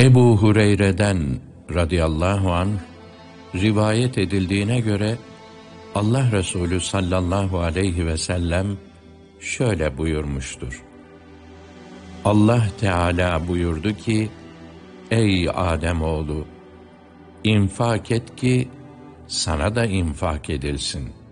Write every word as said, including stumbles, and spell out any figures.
Ebu Hureyre'den radıyallahu anh rivayet edildiğine göre Allah Resulü sallallahu aleyhi ve sellem şöyle buyurmuştur. Allah Teala buyurdu ki, ey Ademoğlu, infak et ki sana da infak edilsin.